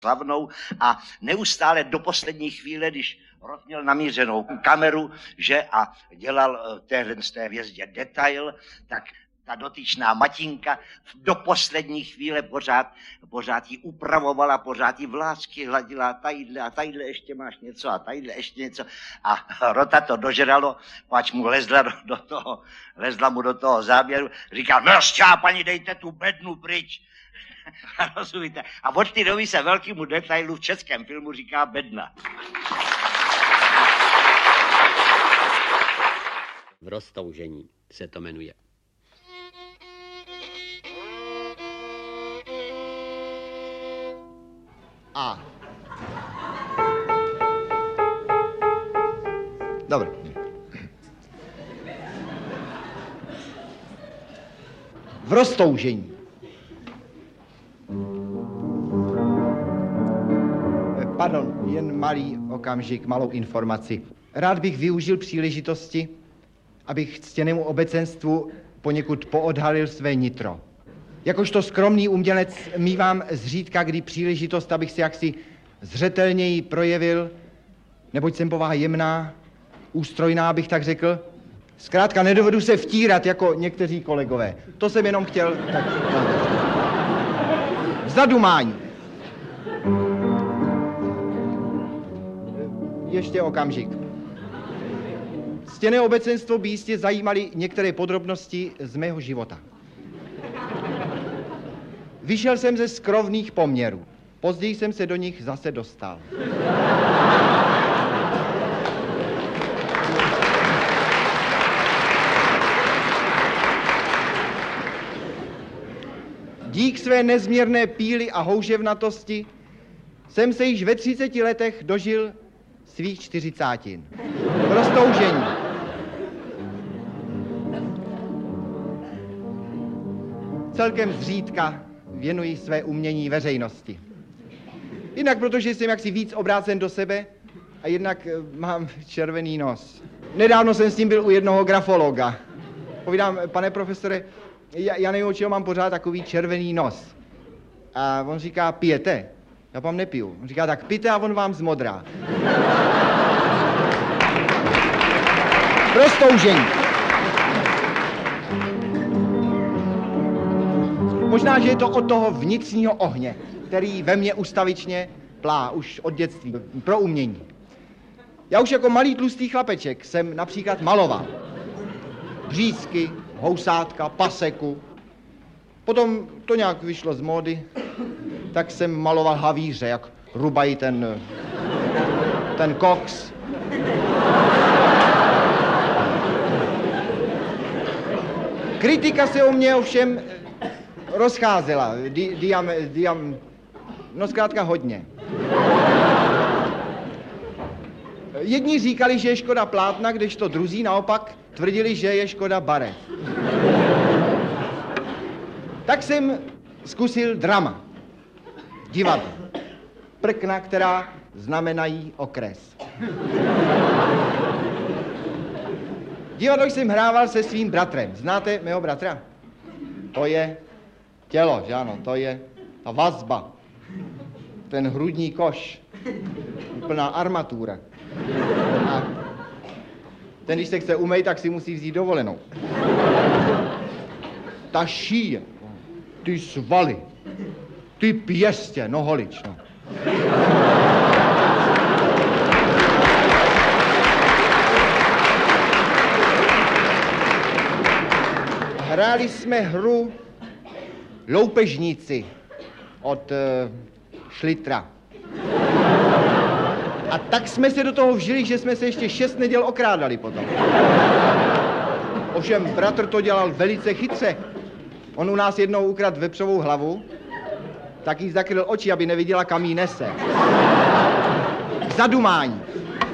slavnou a neustále do poslední chvíle, když Roth měl namířenou kameru, že a dělal z té hvězdě detail, tak ta dotyčná matinka do poslední chvíle pořád ji upravovala, pořád ji vlásky hladila a tadyhle ještě máš něco a tadyhle ještě něco. A Rota to dožralo, pač mu lezla mu do toho záběru, říkal, no šťápaní, dejte tu bednu pryč. Rozumíte? A od té doby se velkému detailu v českém filmu říká bedna. V roztoužení se to jmenuje. A. Dobře. V roztoužení. Pardon, jen malý okamžik, malou informaci. Rád bych využil příležitosti, abych ctěnému obecenstvu poněkud poodhalil své nitro. Jakožto skromný umělec mívám zřídka kdy příležitost, abych si jaksi zřetelněji projevil, neboť jsem povaha jemná, ústrojná, bych tak řekl. Zkrátka nedovedu se vtírat jako někteří kolegové. To jsem jenom chtěl tak... Zadumání. Ještě okamžik. Ctěné obecenstvo by jistě zajímaly některé podrobnosti z mého života. Vyšel jsem ze skrovných poměrů. Později jsem se do nich zase dostal. Dík své nezměrné píly a houževnatosti jsem se již ve 30 letech dožil svých 40. Roztoužení. Celkem zřídka věnuji své umění veřejnosti. Jednak protože jsem jaksi víc obrácen do sebe a jednak mám červený nos. Nedávno jsem s tím byl u jednoho grafologa. Povídám, pane profesore, já nevím, od čeho mám pořád takový červený nos. A on říká, pijete? Já vám nepiju. On říká, tak pijte a on vám zmodrá. Roztoužení. Možná, že je to od toho vnitřního ohně, který ve mně ustavičně plá už od dětství, pro umění. Já už jako malý tlustý chlapeček jsem například maloval břízky, housátka, paseku. Potom to nějak vyšlo z módy, tak jsem maloval havíře, jak rubají ten koks. Kritika se o mě ovšem rozcházela, no zkrátka hodně. Jedni říkali, že je škoda plátna, kdežto druzí naopak tvrdili, že je škoda barev. Tak jsem zkusil drama, divadlo, prkna, která znamenají okres. Divadlo jsem hrával se svým bratrem. Znáte mého bratra? To je tělo, že ano, to je ta vazba, ten hrudní koš, úplná armatura. A ten, když se chce umýt, tak si musí vzít dovolenou. Ta šíje, ty svaly, ty pěstě, no holič, no. Hráli jsme hru Loupežníci od Šlitra. A tak jsme se do toho vžili, že jsme se ještě 6 neděl okrádali potom. Ovšem bratr to dělal velice chytře. On u nás jednou ukradl vepřovou hlavu, tak jí zakryl oči, aby neviděla, kam jí nese. Zadumání.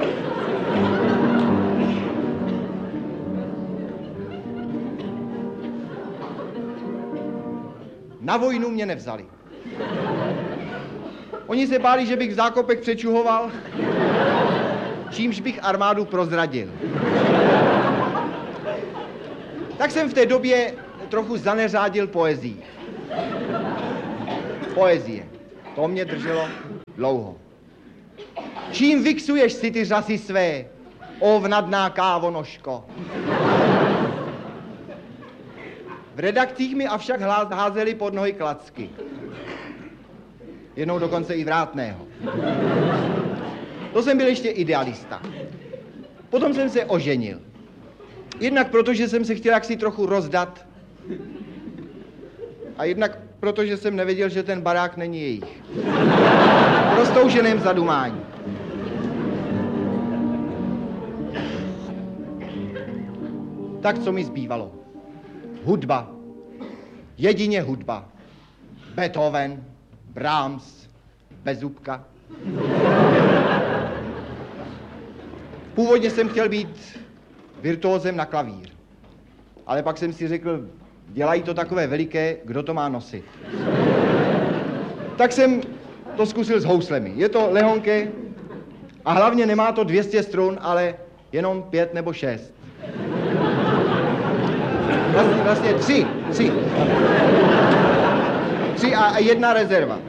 Na vojnu mě nevzali. Oni se báli, že bych v zákopech přečuhoval, čímž bych armádu prozradil. Tak jsem v té době trochu zaneřádil poezii. Poezie. To mě drželo Dlouho. Čím vyksuješ si ty řasy své, ovnadná kávonožko? V redakcích mi avšak házeli pod nohy klacky. Jednou dokonce i vrátného. To jsem byl ještě idealista. Potom jsem se oženil. Jednak proto, že jsem se chtěl jaksi trochu rozdat. A jednak proto, že jsem nevěděl, že ten barák není jejich. Roztouženém zadumání. Tak co mi zbývalo? Hudba. Jedině hudba. Beethoven, Brahms, Bezúbka. Původně jsem chtěl být virtuózem na klavír. Ale pak jsem si řekl, dělají to takové veliké, kdo to má nosit. Tak jsem to zkusil s houslemi. Je to lehonké a hlavně nemá to 200 strun, ale jenom 5 nebo 6. Vlastně 3 a jedna rezerva.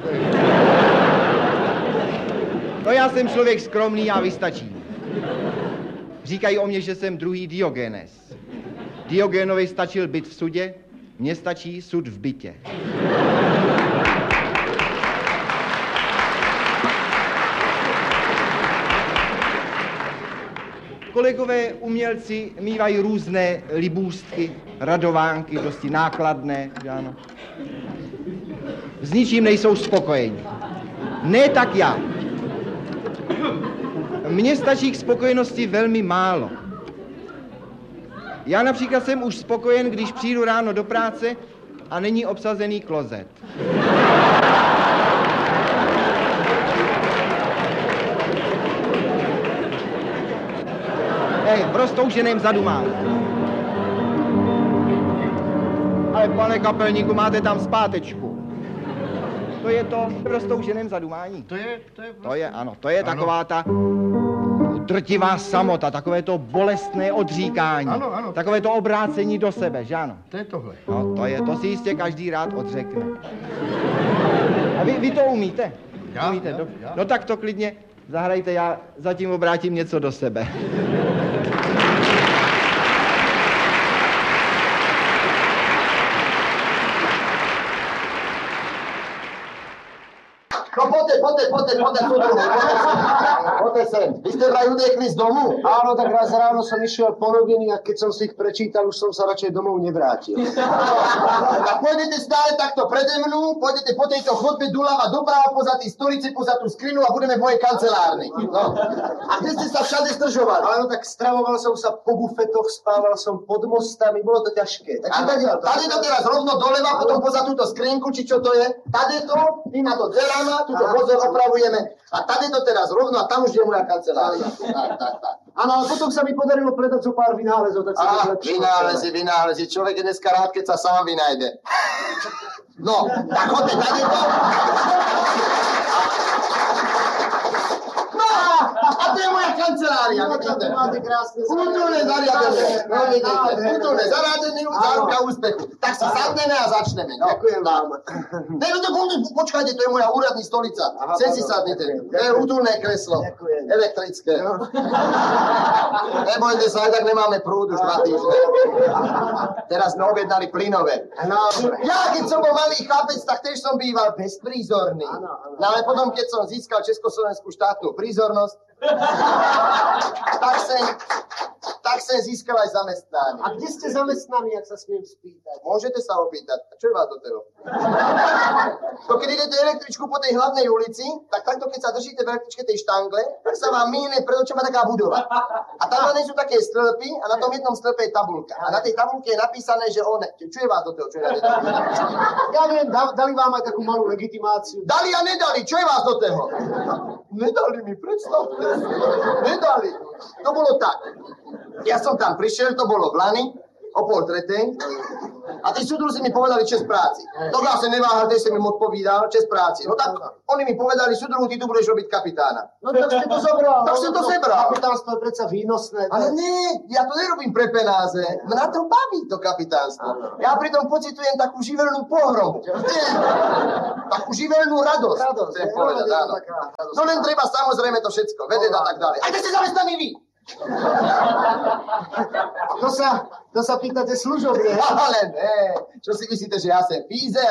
No já jsem člověk skromný, já vystačím. Říkají o mě, že jsem druhý Diogenes. Diogenovi stačil byt v sudě, mně stačí sud v bytě. Kolegové umělci mívají různé libůstky, radovánky, dosti nákladné, ano. S ničím nejsou spokojeni. Ne tak já. Mně stačí k spokojenosti velmi málo. Já například jsem už spokojen, když přijdu ráno do práce a není obsazený klozet. V roztouženém zadumání. Ale pane kapelníku, máte tam zpátečku. To je to v roztouženém zadumání. To je taková ta drtivá samota, takové to bolestné odříkání. Ano. Takové to obrácení do sebe, že ano? To je tohle. No, to si jistě každý rád odřekne. A vy to umíte? Já. No tak to klidně zahrajte, já zatím obrátím něco do sebe. No poďte sem. Vy ste vraj utekli z domu? Áno, tak raz ráno som išiel po noviny a keď som si ich prečítal, už som sa radšej domov nevrátil. A pôjdete stále takto prede mnou, pôjdete po tejto chodbe doľava doprava, poza tí stolice, poza tú skrinu a budeme v mojej kancelárni. No. A kde ste sa všade zdržovali? Áno, tak stravoval som sa po bufetoch, spával som pod mostami, bolo to ťažké. Takže tady to teraz rovno doleva, potom poza túto skrinku, či čo to je? Tady to, týma to dverama, túto vozor opravujeme. A tady to teraz rovno a tam už je moja kancelária. Tak. Áno, ale potom sa mi podarilo predať zo pár vynálezov, tak sa to zlepšilo. Vynálezy. Človek je dneska rád, keď sa sám vynajde. No, tak chodte, tady to. No, a to je moja kancelária, vidíte. Máte krásne Útulné zariadenie, no vidíte. Útulné zariadenie, záruka úspechu. Tak si sadneme a začneme. No. Ďakujem vám. Počkajte, to je moja úradní stolica. Sem si sadnite. To je útulné kreslo. Ďakujem. Elektrické. Nebojte sa, aj tak nemáme prúd už 2 týždne. Teraz sme objednali plynové. Ja, keď som bol malý chlapec, tak tiež som býval bezprízorný. No ale potom, keď som získal Československú štátnu prízornosť, tak som získal aj zamestnanie. A kde ste zamestnaní, ak sa smiem spýtať? Môžete sa opýtať. Čo je vás do toho? To keď idete električku po tej hlavnej ulici, tak takto keď sa držíte v električke tej štangle, tak sa vám míne pred očima taká budova. A tam sú také stĺpy a na tom jednom stĺpe je tabulka. A na tej tabulke je napísané, že on... Čo je vás do toho? Čo je na tej tabulke napísané? Ja neviem, dali vám aj takú malú legitimáciu. Dali a nedali, čo je vás do toho? Nedali mi, predstavte. Nedali. To bolo tak. Ja som tam prišiel, to bolo v Lani, o 2:30. A tí súdruzi mi povedali čest práci. To ja som neváhal, kde som im odpovídal, čest práci. No tak oni mi povedali, súdruhu, ty tu budeš robiť kapitána. No tak ste to zobral. Tak som to zebral. Kapitánstvo je predsa výnosné. Ale nie, ja to nerobím pre penáze. Mňa to baví, to kapitánstvo. Ja pritom pocitujem takú živelnú pohromu. Takú živelnú radosť. Chcem povedať, áno. No len treba samozrejme to všetko, vedieť a tak ďalej. Aj kde ste zamestnaní vy? To sa pýtate služobne. Ale ne, čo si myslíte, že ja som pízel?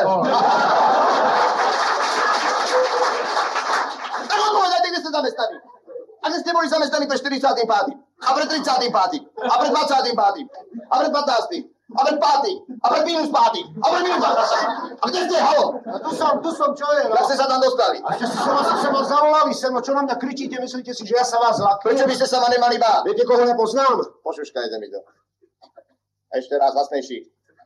Tak odpovedajte, kde ste zamestnaní. A kde ste boli zamestnaní pre 45. A pre 35. A pre 25. A pre 15. A pre 5. A pre minus 5. A pre minus 20. A kde ste, halo? Tu som, čo je? Jak ste sa tam dostali? A ste sa ma zavolali sem, no čo na mňa kričíte, myslíte si, že ja sa vás laknem? Prečo by ste sa ma nemali báť? Viete, koho nepoznám? Počuškajte mi to. Ešte raz hlasnejší.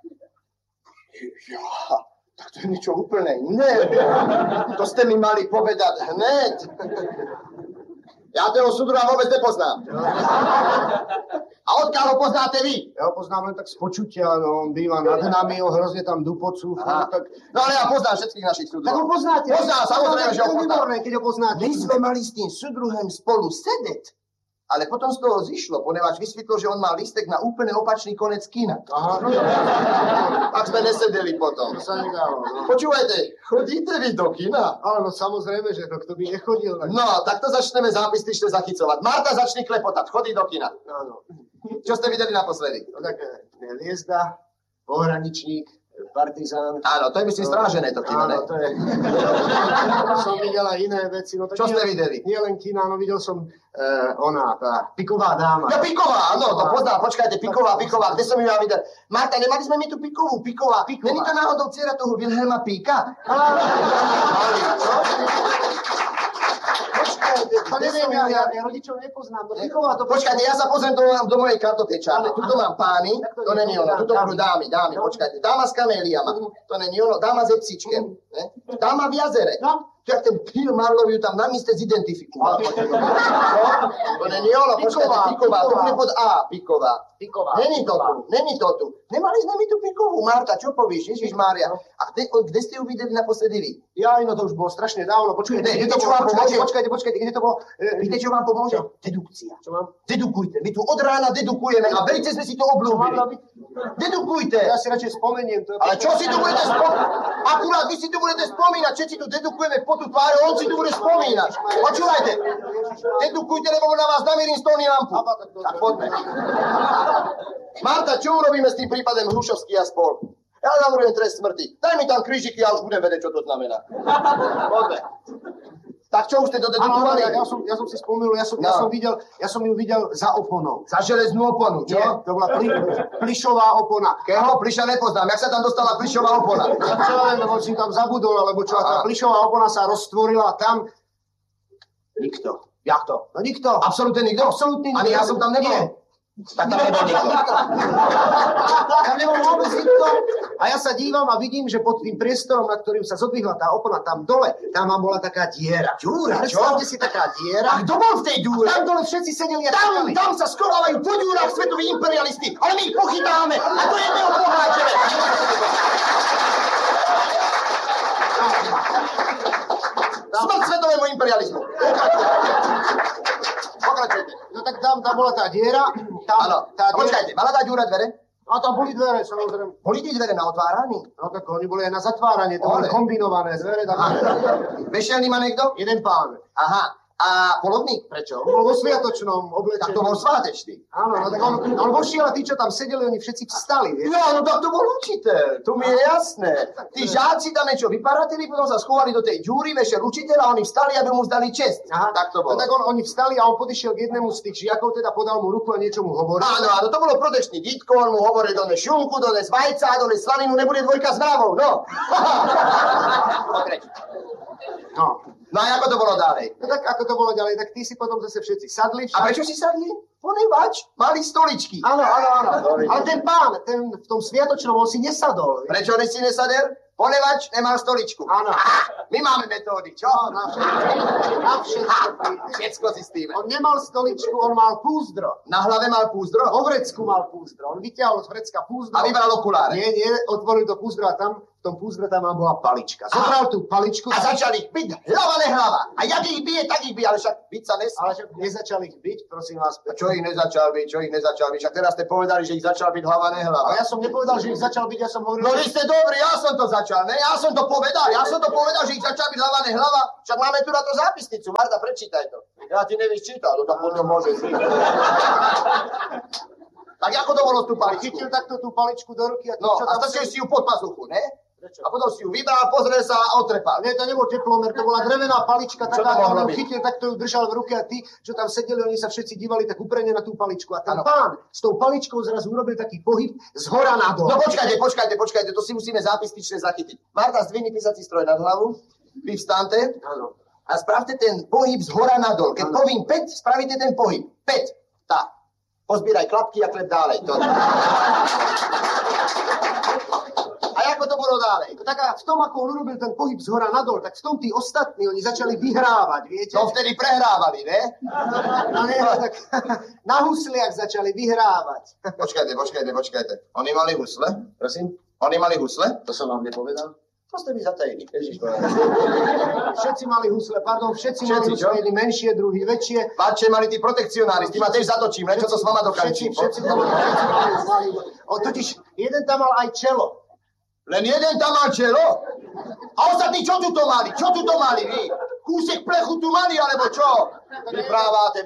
Ja, tak to je niečo úplne iné. To ste mi mali povedať hned. Ja toho súdruha vôbec nepoznám. A odkiaľ ho poznáte vy? Ja ho poznám len tak z počutia, no on býva nad nami, on hrozne tam dupocú. Tak... No ale ja poznám všetkých našich súdruhov. Tak ho poznáte? Poznám, samozrejme, že ho poznám. Výborné, keď ho poznáte. My sme mali s tým súdruhem spolu sedeť. Ale potom z toho zišlo, poneváč vysvetlo, že on mal lístek na úplne opačný konec kina. Aha, no jo. Tak sme nesedeli potom. To sa nedalo, no. Počúvajte, chodíte vy do kina? Ale no samozrejme, že kto by nechodil. Tak... No, tak to začneme zápisnične zachycovať. Marta, začni klepotať, chodí do kina. Áno. Čo ste videli naposledy? No tak Hviezda, Pohraničník, Partizán. Áno, to je myslím strážené to kino, ne? Áno, to je. Som videl aj iné veci. No, čo ste videli? Nie len kina, no videl som tá Piková dáma. Ja Piková, áno, to poznám, počkajte, Piková, kde som ju ja videl? Marta, nemali sme my tu Pikovú, Piková. Není to náhodou dcera toho Wilhelma Píka? Počkajte, to neviem, ja rodičov nepoznám. Počkajte, ja sa pozriem do mojej kartotečárne. Tuto mám pány, to není ono. Tuto budú dámy, počkajte. Dáma s kaméliama, to není ono. Dáma s psíčkem. Dáma v jazere. To jak ten Bill Marlow ju tam na míste zidentifikoval. To není ono, počkajte, Piková, to bude pod A, Piková. Není to tu. Nemali sme my tu Pikovú, Marta, čo povíš, Ježišmária. A kde ste ju videli naposledy vy? Ja, no to už bolo strašne dávno, počkajte, kde to bolo? Viete, čo vám pomôže? Dedukcia. Čo mám? Dedukujte, my tu od rána dedukujeme a veľmi sme si to obľúbili. Dedukujte. Ja si radšej spomeniem. Ale čo si tu budete spomínať? Akurát vy si tu budete spomínať, všetci tu dedukujeme po tú tváru, on si tu bude spomínať. Počúvajte, dedukujte, lebo na vás namierim stolný lampu. Tak poďme. Marta, čo urobíme s tým prípadom Hrušovský a spol? Ja navrhujem trest smrti. Daj mi tam krížiky, ja už budem vedieť, čo to znamená. Poďme. Tak čo už ste to dedukovali? Ja som si spomenul, ja som ju videl za oponou. Za železnú oponu, čo? Nie, to bola Plišová opona. Keho? Pliša nepoznám. Jak sa tam dostala Plišová opona? Čo len, lebo si tam zabudol, alebo čo? Tá Plišová opona sa roztvorila tam. Nikto. Jak to? No nikto. Absolútne nikto? Absolútne nikto. Ani ja som tam nebol? Tak tam nebol nikto. Tam nebol vôbec nikto. A ja sa dívam a vidím, že pod tým priestorom, na ktorým sa zodvihla tá opona, tam dole, tam bola taká diera. Dúra, čo? Predstavte si taká diera. A kto bol v tej dúre? Tam dole všetci sedeli a čakali. Tam sa schovávajú po dúrach svetoví imperialisti, ale my ich pochytáme a to jedného pohľadčeme. Smrť svetovému imperializmu. Pokračujte. No tak tam bola tá diera. Áno, počkajte, mala tá diera dvere? A tam boli dvere, samozrejme. Boli tie dvere na otváranie? No tak oni boli aj na zatváranie, to boli kombinované dvere. Vešelný má niekto? Jeden pán. Aha. A polovník? Prečo? Bol vo sviatočnom oblečení. Tak to bol svátečný. Áno, no tak on vošiel a tí, čo tam sedeli, oni všetci vstali, vieš? No tak to bol učiteľ, to mi je jasné. Tí žiaci tam niečo vyparatili, potom sa schovali do tej džúry, vešel učiteľ a oni vstali, aby mu zdali česť. Aha, tak to bolo. No tak oni vstali a on podišiel k jednému z tých žiakov, teda podal mu ruku a niečo mu hovoril. Áno, to bolo protečný dítko, on mu hovoril, dones šunku, dones vajca, dones slaninu, nebude dvojka s mravou, no. No a ako to bolo ďalej? No tak ako to bolo ďalej, tak tí si potom zase všetci sadli. A prečo si sadli? Ponevač, mali stoličky. Áno. Ale ten pán, v tom sviatočnom, on si nesadol. Prečo si nesadel? Ponevač nemal stoličku. Áno. My máme metódy, čo? A Na všetko. Všetko si s tým. On nemal stoličku, on mal púzdro. Na hlave mal púzdro? Vo vrecku mal púzdro. On vyťahol z vrecka púzdro. A vybral okuláre? Nie, otvoril to púzdro a tam v tom púzdre tam bola palička. Zobral tú paličku. A začal ich byť hlava nehlava. A jak ich bije, tak ich bije. Ale však byť sa nesmie. Ale však nezačal ich byť, prosím vás. A čo ich nezačal byť? Však teraz ste povedali, že ich začal byť hlava nehlava. Ale ja som nepovedal, že ich začal byť, ja som hovoril... No vy ste dobrí, ja som to začal, ne? Ja som to povedal, že ich začal byť hlava nehlava. Však máme tu na to zápisnicu. Marta, prečítaj to. Ja ti nevíš čítať, no tak potom môže si. Tak ako to bolo tú paličku? Chytil takto tú paličku do ruky a... No, a strčil si ju pod pazuchu, ne? Prečo? A potom si ju vybral, pozrel sa a otrepal. Nie, to nebol teplomer, to bola drevená palička, taká, on chytil, takto ju držal v ruke a tí, čo tam sedeli, oni sa všetci dívali tak uprene na tú paličku. A ten pán s tou paličkou zrazu urobil taký pohyb z hora nadol. No počkajte, to si musíme zápisnične zachytiť. Marta, zdvihni písací stroj nad hlavu, vy vstante a spravte ten pohyb z hora nadol. Keď povím 5, spravíte ten pohyb. 5, tak. Pozbieraj klapky a klep dálej. A ako to bolo ďalej? Tak a v tom, ako on urobil ten pohyb z hora nadol, tak v tom tí ostatní, oni začali vyhrávať, viete? No vtedy prehrávali, ne? No nie, tak na husliach začali vyhrávať. Počkajte. Oni mali husle? Prosím? Oni mali husle? To som vám nepovedal. To ste mi zatajili. Všetci mali husle, všetci mali husle, jedni menšie, druhý väčšie. Páče, mali tí protekcionári, s tým ma tiež zatočím, len čo to s vama dokančím. Všetci mali. Totiž jeden tam mal aj čelo. Len jeden tam mal čelo? A ostatní čo tu to mali vy? Kúsek plechu tu mali, alebo čo? Vyprávate.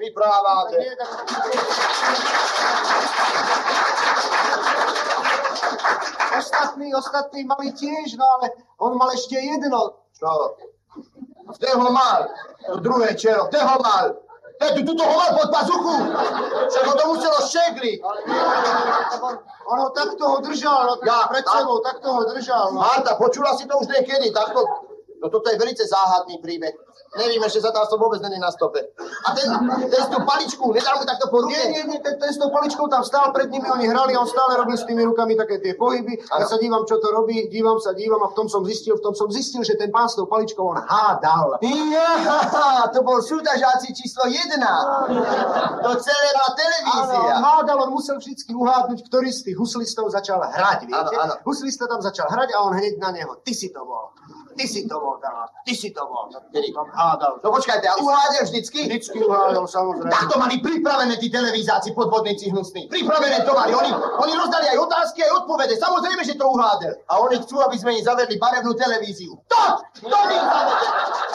Ostatní mali tiež, no ale on mal ešte jedno. Čo? Kde ho mal? To druhé čelo, kde ho mal? Tuto ho mal pod pazuchu. Však ho to muselo šegriť. On ho takto držal, pred sebou, takto ho držal. No. Marta, počula si to už niekedy, takto? No toto je velice záhadný príbeh. Nevím, ešte sa tam som vôbec není na stope. A ten s tú paličku, nedal mu takto po ruke? Nie, ten s tou paličkou tam stál pred nimi, oni hrali, on stále robil s tými rukami také tie pohyby. Ja sa dívam, čo to robí, dívam a v tom som zistil, že ten pán s tou paličkou on hádal. Ja, to bol súťažáci číslo 1. To celé na televízia. Áno, hádal, on musel vždycky uhádnuť, ktorý z tých huslistov začal hrať, viete? Áno. Huslista tam začal hrať a on hneď na neho, ty si to bol. Kedy? Tam hádal. No počkajte, a uhádel vždycky? Vždycky uhádal, samozrejme. Tak to mali pripravené tí televízáci, podvodníci hnusní. Pripravené to mali. Oni rozdali aj otázky, aj odpovede. Samozrejme, že to uhádel. A oni chcú, aby sme im zavedli barevnú televíziu. To im zavedli.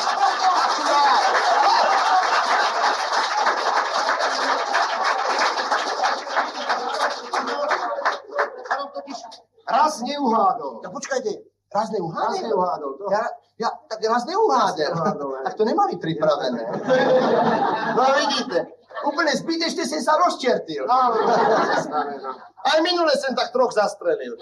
Raz neuhádol. No počkajte. Raz neuhádel? Tak raz neuhádel. Tak to nemali pripravené. No a vidíte, úplne zbytečne si sa rozčertil. Aj minule som tak troch zastrelil.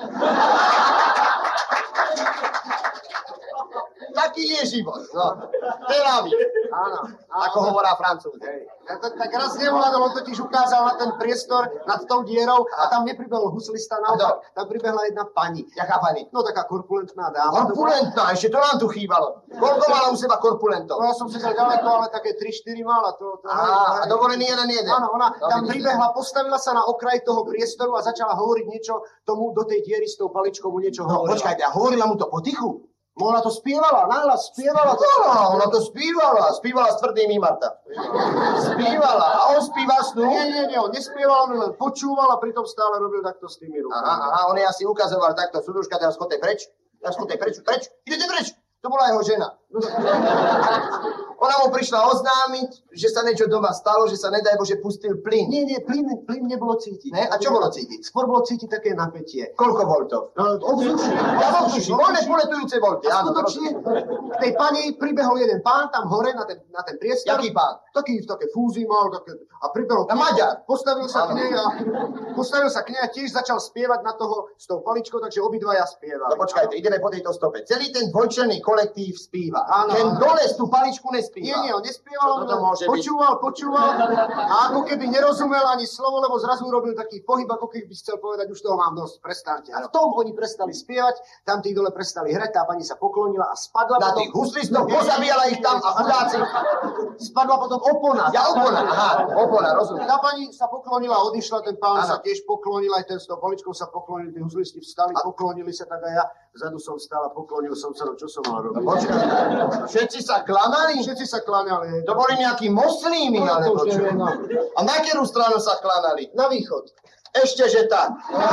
Taký je život. No. Tel Aviv. Áno. Ako hovorá Francúzi. Tak raz neuhádol, on totiž ukázal na ten priestor nad tou dierou a tam nepribehol huslista naopak. Tam pribehla jedna pani. Jaká pani? No taká korpulentná dáma. Korpulentná, ešte to nám tu chýbalo. Koľko mala u seba korpulentov? No ja som sedel ďaleko, ale také 3-4 mala. A dovolený jeden. Áno, ona tam pribehla, postavila sa na okraj toho priestoru a začala hovoriť niečo tomu do tej diery s tou paličkou mu niečo hovorila. Počkajte, a hovorila mu to potichu? No ona to spievala, nahlas spievala. No, ona to spievala s tvrdými, Marta. Spievala. A on spieval s ňou? Nie, on nespieval, on len počúval a pritom stále robil takto s tými rukami. Aha, on asi ukazoval takto, súdružka, teraz chodte preč. Preč, idete preč. To bola jeho žena. Ona mu prišla oznámiť, že sa niečo doma stalo, že sa nedaj Bože pustil plyn. Nie, plyn nebolo cítiť. Ne? A čo bolo cítiť? Skôr bolo cítiť také napätie. Koľko voltov? Ovzdušie. Voľne poletujúce volty. A skutočne k tej pani pribehol jeden pán tam hore na ten priestor. Jaký pán? Také fúzy mal. A pribehol. Na Maďar. Postavil sa k nej a tiež začal spievať na toho s tou paličkou, takže obidvaja spievali. No počkajte, ideme po tejto stope. Celý ten dvojčlenný kolektív spíva. nespíva. Áno. Ten Doles tú paličku nespíva. Nie, on nespieval, Čo to môže byť? počúval a ako keby nerozumel ani slovo, lebo zrazu urobil taký pohyb, ako keby chcel povedať, už toho mám dosť, prestaňte. A v tom oni prestali spievať, tam tí dole prestali hrať, tá pani sa poklonila a spadla Na potom... tých huslistov pozabíjala ich tam a chudáci. Spadla potom opona. Ja opona, aha, opona, rozumiem. Tá pani sa poklonila, odišla, ten pán sa tiež poklonil, aj ten s tou poličkou sa poklonil, tí huslisti vstali, poklonili sa, tak aj ja vzadu som vstal a poklonil som sa, čo som mal robiť. Počkaj, všetci sa klanali? Všetci sa klanali. To boli nejakí moslími, alebo čo? A na ktorú stranu sa klanali? Na východ. Ešte, že tak.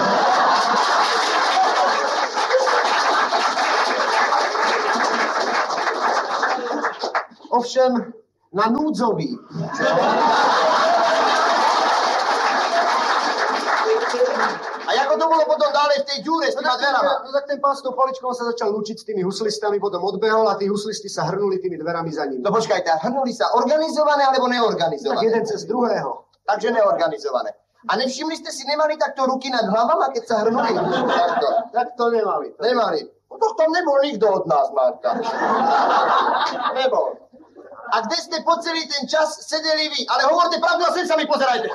Ovšem, na núdzový. A ako to bolo potom ďalej v tej ďúre s týma dverama? No tak ten pán s tou paličkou sa začal lučiť s tými huslistami, potom odbehol a tí huslisti sa hrnuli tými dverami za ním. No počkajte, hrnuli sa organizované alebo Tak neorganizované? jeden cez druhého. Takže neorganizované. A nevšimli ste si, nemali takto ruky nad hlavama, keď sa hrnuli? Takto. Tak to nemali. Nemali. No to tam nebol nikto od nás, Marta. Nebol. A kde ste po celý ten čas sedeli vy? Ale hovorte pravdu a sem sa mi pozerajte.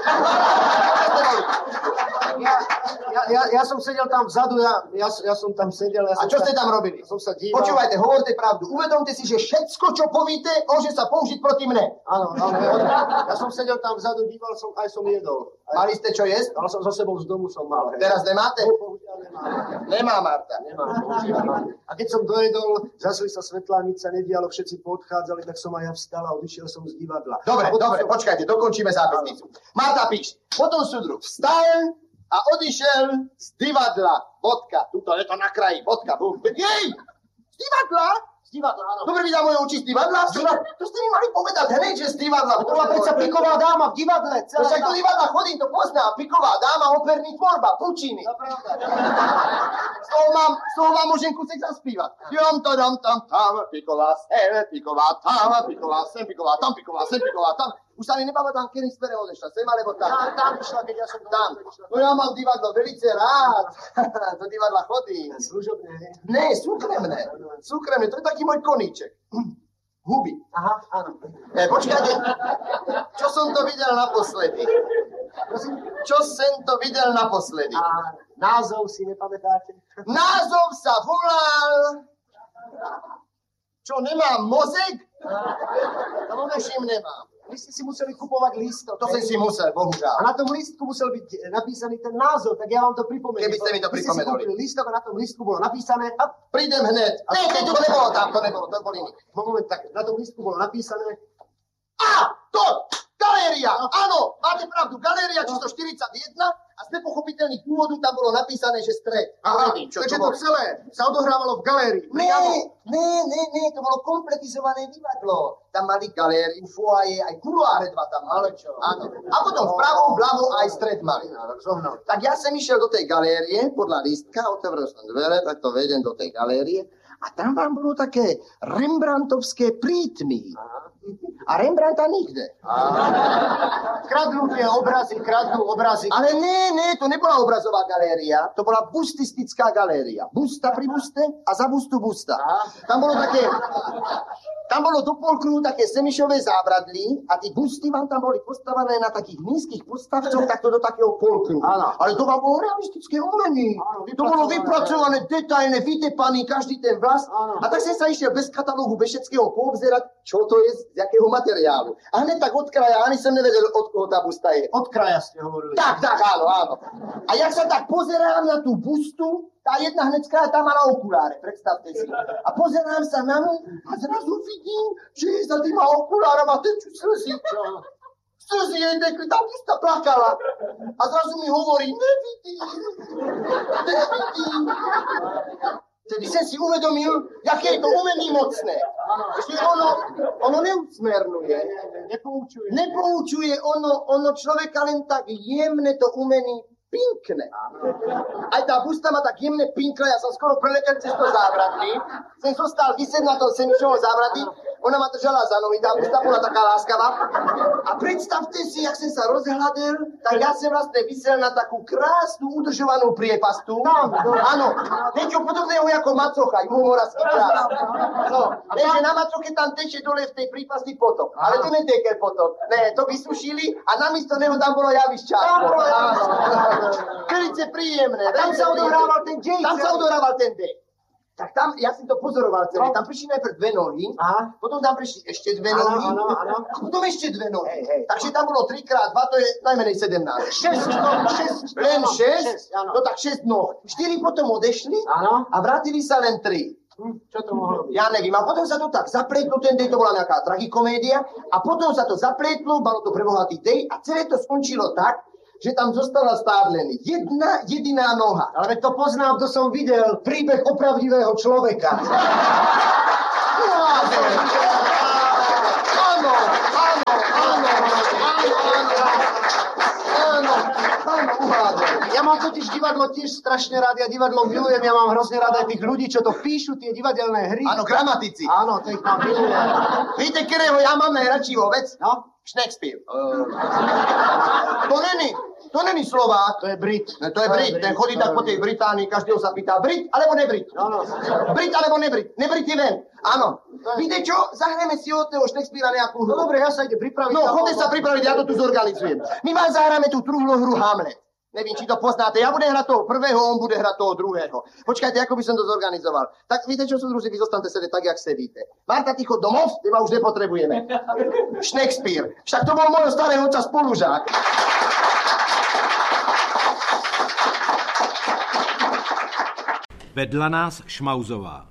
Ja som sedel tam vzadu, ja som tam sedel. A čo ste tam robili? Som sa díval. Počúvajte, hovorte pravdu. Uvedomte si, že všetko, čo povíte, môže sa použiť proti mne. Áno. Ja som sedel tam vzadu, díval som, aj som jedol. Mali ste čo jesť? Mal som za sebou z domu, som mal. Hej. Teraz nemáte? Bohužiaľ nemám. Nemá, Marta. A keď som dojedol, zazli sa svetlá, nič sa nedialo, všetci poodchádzali, tak som aj ja vstal a odišiel som z divadla. Dobre, počkajte, dokončíme zápisnicu. Marta píš, potom súdruh vstal a odišiel z divadla. Bodka. Tuto je to na kraji. Bodka. Jej! Z divadla? Z divadla, áno. Dobre mi dá moje oči z divadla? To ste mi mali povedať hneď, že z divadla. To bola predsa piková dáma v divadle. To však do divadla chodím, to poznám. Piková dáma, operný tvorba, Puccini. To pravda. Z toho vám môžem kusek zaspívať. Jom to dom tam tam, piková sem, piková tam, piková sem, piková tam, piková sem, piková tam. Už sa mi nepamätám, kedy sfere odešla, sem alebo tam. Tam išla, keď ja som Tam. No ja mám divadlo velice rád. Do divadla chodím. služobne. Ne, súkromné. Súkromné, to je taký môj koníček. Huby. Aha, áno. Počkajte, čo som to videl naposledy? Čo som to videl naposledy? A názov si nepamätáte? Názov sa volal... Čo, nemám mozek? To všim nemám. Vy ste si museli kupovať lístok. To som si musel, A bohužiaľ. na tom lístku musel byť napísaný ten názov, tak ja vám to pripomeniem. Keby ste mi to Vy ste si pripomenuli. kúpili lístok a na tom lístku bolo napísané... Prídem hneď. Ne, to nebolo tam, to nebolo, to bol iný. Moment, tak na tom lístku bolo napísané... A, to! Galéria! Áno, máte pravdu, galéria číslo 41 a z nepochopiteľných dôvodov tam bolo napísané, že stred. Aha, Neviem, čo takže bolo. to celé sa odohrávalo v galérii. Ne, to bolo kompletizované divadlo. Tam mali galériu, foaje, aj kuloáre dva tam mali. Áno. A potom vpravo, vľavo aj stred mali. Tak ja som išiel do tej galérie, podľa lístka, otvoril som dvere, tak to vedem do tej galérie. A tam vám bolo také rembrandtovské prítmy. A Rembrandta nikde. Kradnú obrazy. Ale ne, to nebola obrazová galéria, to bola bustistická galéria. Busta pri buste a za bustu busta. Tam bolo do polkruhu také semišové zábradlí a tí busty vám tam boli postavené na takých nízkych postavcoch, takto do takého polkruhu. Ale to vám bolo realistické umenie. To bolo vypracované, detailné, vytepaný každý ten vlas. A tak som sa išiel bez katalógu, bez všetkého poobzerať, čo to je, z jakého materiálu. A hneď tak od kraja, ani som nevedel, od koho tá busta je. Od kraja ste hovorili. Tak, áno. A jak sa tak pozerám na tú bustu, tá jedna hneď z kraja tam mala okuláre, predstavte si. A pozerám sa na ňu a zrazu vidím, že za tými okulárama tečú slzy. Slzy jej tekli, tá busta plakala. A zrazu mi hovorí, nevidím. Vtedy som si uvedomil, jaké je to umenie mocné. Že ono neusmernuje. Nepoučuje ono človeka len tak jemne to umení pinkne. Aj tá busta ma tak jemne pinkla, ja som skoro preletel cez to zábradlí. Som zostal vysieť na tom semišovom zábradlí ona ma držala za nohy, tá pusta bola taká láskavá. A predstavte si, jak som sa rozhľadil, tak ja som vlastne vysel na takú krásnu udržovanú priepastu. Áno, niečo podobného ako macocha, juhomoravský čas. No, takže na macoche tam teče dole v tej prípasti potok. Ale to netekel potok. Ne, to vysušili a namiesto neho tam bolo javišťátko. Velice príjemné. A tam sa odohrával ten dej. Tam sa odohrával ten dej. Tak tam, ja som to pozoroval celé, tam prišli najprv 2 nohy, potom tam prišli ešte 2 nohy, a potom ešte 2 nohy. Takže tam bolo 3x2, to je najmenej 17. 6. Len 6? No tak 6 noh. 4 potom odešli a vrátili sa len 3. Čo to mohlo byť? Ja nevím. A potom sa to tak zapletlo, ten dej to bola nejaká tragikomédia, a potom sa to zapletlo, bolo to prebohatý dej a celé to skončilo tak, že tam zostala stáť len jedna jediná noha. Ale to poznám, to som videl. Príbeh opravdivého človeka. Áno, uhádol. Ja mám totiž divadlo tiež strašne rád, ja divadlo milujem, ja mám hrozne rád aj tých ľudí, čo to píšu, tie divadelné hry. Áno, gramatici. Áno, to ich tam milujem. Víte, ktorého ja mám najradší vôbec? No? Shakespeare. To není Slovák. To je Brit. Ne, to je Brit. Ten chodí tak po tej Británii, každého sa pýta, Brit alebo nebrit? No. Brit alebo nebrit? Nebrit je ven. Áno. Víte čo? Zahrajeme si od toho Shakespearea nejakú hru. No dobre, ja sa ide pripraviť. No, chodte sa pripraviť, ja to tu zorganizujem. My vám zahráme tú truhlú hru Hamlet. Neviem, či to poznáte. Ja budem hrať toho prvého, on bude hrať toho druhého. Počkajte, ako by som to zorganizoval. Tak víte čo, súdruzi, vy zostanete sedieť tak, jak sedíte. Marta, ty chod domov, teba už nepotrebujeme. Shakespeare. Však to bol môjho starého otca spolužák. Vedla nás Šmauzová.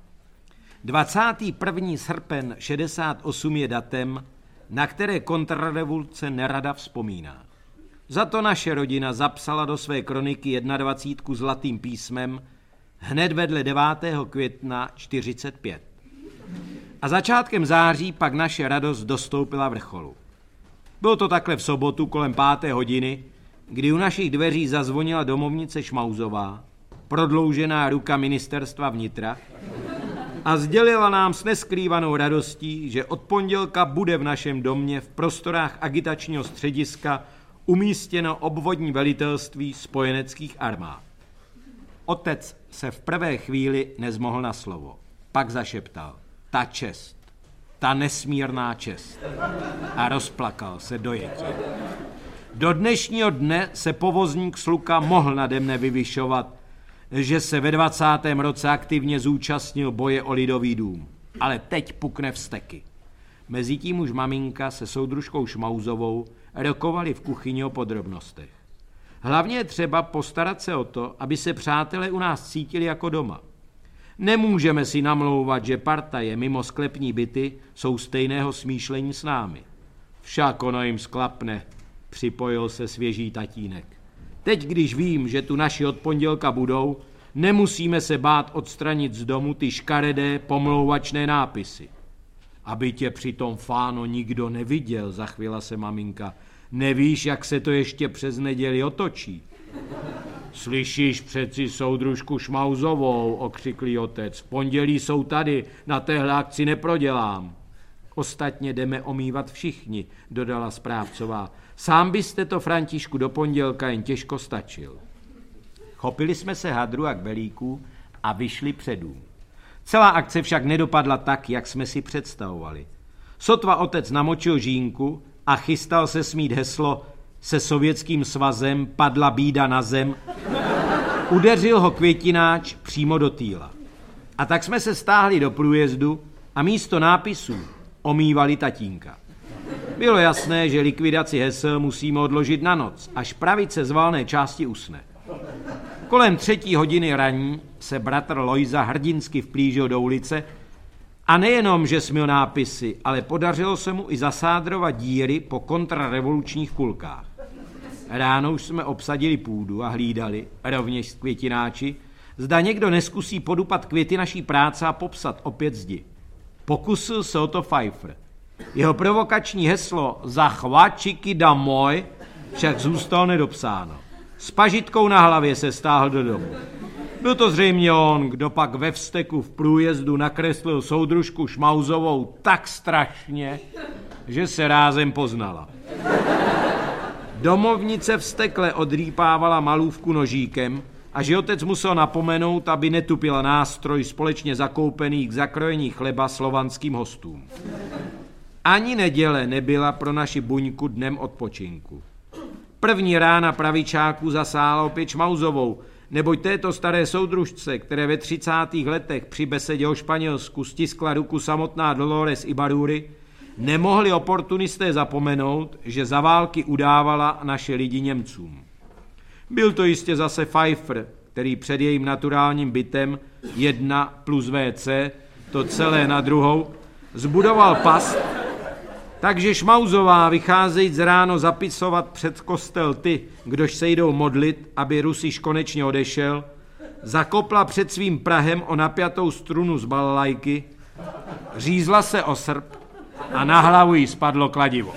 21. srpen 68 je datem, na které kontrarevoluce nerada vzpomíná. Za to naše rodina zapsala do své kroniky 21 zlatým písmem hned vedle 9. května 45. A začátkem září pak naše radost dostoupila vrcholu. Bylo to takhle v sobotu kolem 5. hodiny, kdy u našich dveří zazvonila domovnice Šmauzová, prodloužená ruka ministerstva vnitra, a sdělila nám s neskrývanou radostí, že od pondělka bude v našem domě v prostorách agitačního střediska umístěno obvodní velitelství spojeneckých armád. Otec se v prvé chvíli nezmohl na slovo. Pak zašeptal: ta čest, ta nesmírná čest. A rozplakal se dojetí. Do dnešního dne se povozník Sluka mohl nade mne vyvyšovat, že se ve 20. roce aktivně zúčastnil boje o Lidový dům. Ale teď pukne vzteky. Mezitím už maminka se soudružkou Šmauzovou rokovali v kuchyni o podrobnostech. Hlavně je třeba postarat se o to, aby se přátelé u nás cítili jako doma. Nemůžeme si namlouvat, že partaje mimo sklepní byty jsou stejného smýšlení s námi. Však ono jim sklapne, připojil se svěží tatínek. Teď, když vím, že tu naši od pondělka budou, nemusíme se bát odstranit z domu ty škaredé pomlouvačné nápisy. Aby tě přitom, Fáno, nikdo neviděl, zachvěla se maminka. Nevíš, jak se to ještě přes neděli otočí? Slyšíš přeci soudružku Šmauzovou, okřiklý otec. V pondělí jsou tady, na téhle akci neprodělám. Ostatně jdeme omývat všichni, dodala správcová. Sám byste to, Františku, do pondělka jen těžko stačil. Chopili jsme se hadru a kbelíků a vyšli před dům. Celá akce však nedopadla tak, jak jsme si představovali. Sotva otec namočil žínku a chystal se smít heslo "Se Sovětským svazem padla bída na zem", udeřil ho květináč přímo do týla. A tak jsme se stáhli do průjezdu a místo nápisů omývali tatínka. Bylo jasné, že likvidaci hesel musíme odložit na noc, až pravice z valné části usne. Kolem 3. hodiny raní se bratr Lojza hrdinsky vplížil do ulice a nejenom, že smyl nápisy, ale podařilo se mu i zasádrovat díry po kontrarevolučních kulkách. Ráno už jsme obsadili půdu a hlídali, rovněž květináči, zda někdo neskusí podupat květy naší práce a popsat opět zdi. Pokusil se o to Pfeiffer. Jeho provokační heslo "Za chváčiky domoj" však zůstalo nedopsáno. S pažitkou na hlavě se stáhl do domu. Byl to zřejmě on, kdo pak ve vzteku v průjezdu nakreslil soudružku Šmauzovou tak strašně, že se rázem poznala. Domovnice vztekle odrýpávala malůvku nožíkem a že otec musel napomenout, aby netupila nástroj společně zakoupený k zakrojení chleba slovanským hostům. Ani neděle nebyla pro naši buňku dnem odpočinku. První rána pravičáků zasála opět Šmauzovou, neboť této staré soudružce, které ve 30. letech při besedě o Španělsku stiskla ruku samotná Dolores Ibárruri, nemohli oportunisté zapomenout, že za války udávala naše lidi Němcům. Byl to jistě zase Pfeiffer, který před jejím naturálním bytem 1 plus WC, to celé na druhou, zbudoval past, takže Šmauzová vycházejíc z ráno zapisovat před kostel ty, kdož se jdou modlit, aby Rusiš konečně odešel, zakopla před svým prahem o napjatou strunu z balalajky, řízla se o srp a na hlavu jí spadlo kladivo.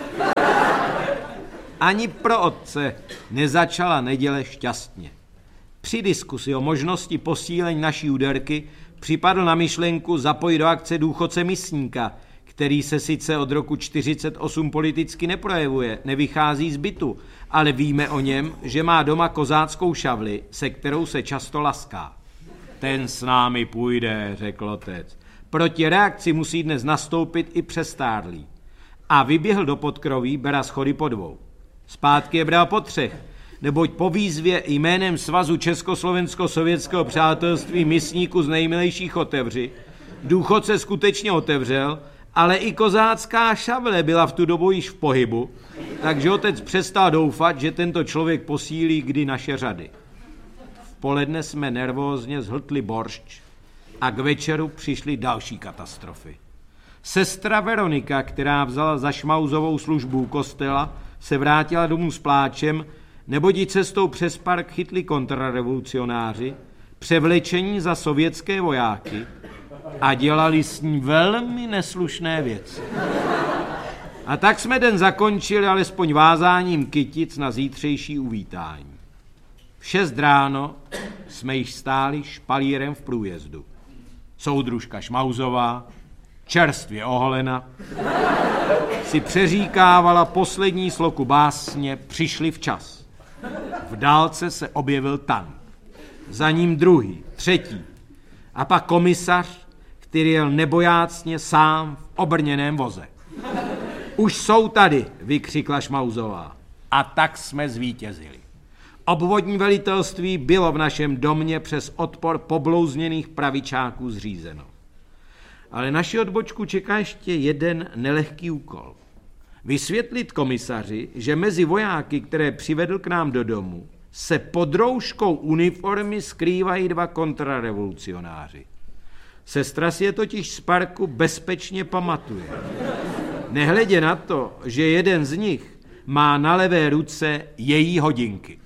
Ani pro otce nezačala neděle šťastně. Při diskusi o možnosti posílení naší úderky připadl na myšlenku zapojit do akce důchodce Misníka, který se sice od roku 1948 politicky neprojevuje, nevychází z bytu, ale víme o něm, že má doma kozáckou šavli, se kterou se často laská. Ten s námi půjde, řekl otec. Proti reakci musí dnes nastoupit i přestárlý. A vyběhl do podkroví bera schody po 2. Zpátky je bral po 3, neboť po výzvě jménem Svazu Československo-sovětského přátelství Misníku z nejmilejších otevři, důchodce skutečně otevřel, ale i kozácká šavle byla v tu dobu již v pohybu, takže otec přestal doufat, že tento člověk posílí kdy naše řady. V poledne jsme nervózně zhltli boršč a k večeru přišly další katastrofy. Sestra Veronika, která vzala za Šmauzovou službu u kostela, se vrátila domů s pláčem, neboť ji cestou přes park chytli kontrarevolucionáři, převlečení za sovětské vojáky a dělali s ní velmi neslušné věci. A tak jsme den zakončili alespoň vázáním kytic na zítřejší uvítání. V 6 ráno jsme již stáli špalírem v průjezdu. Soudružka Šmauzová, čerstvě oholena, si přeříkávala poslední sloku básně Přišli včas. V dálce se objevil tank. Za ním druhý, třetí. A pak komisař, který jel nebojácně sám v obrněném voze. Už jsou tady, vykřikla Šmauzová. A tak jsme zvítězili. Obvodní velitelství bylo v našem domě přes odpor poblouzněných pravičáků zřízeno. Ale naši odbočku čeká ještě jeden nelehký úkol. Vysvětlit komisaři, že mezi vojáky, které přivedl k nám do domu, se pod rouškou uniformy skrývají 2 kontrarevolucionáři. Sestra si je totiž z parku bezpečně pamatuje. Nehledě na to, že jeden z nich má na levé ruce její hodinky.